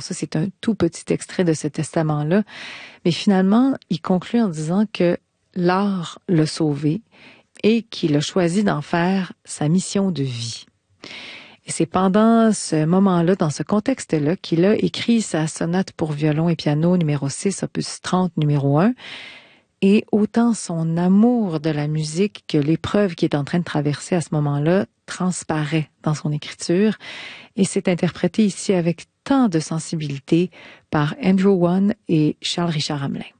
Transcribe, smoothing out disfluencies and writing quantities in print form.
ça, c'est un tout petit extrait de ce testament-là. Mais finalement, il conclut en disant que l'art l'a sauvé et qu'il a choisi d'en faire sa mission de vie. Et c'est pendant ce moment-là, dans ce contexte-là, qu'il a écrit sa sonate pour violon et piano numéro 6, opus 30, numéro 1. Et autant son amour de la musique que l'épreuve qu'il est en train de traverser à ce moment-là transparaît dans son écriture. Et c'est interprété ici avec tant de sensibilité par Andrew One et Charles Richard Hamelin.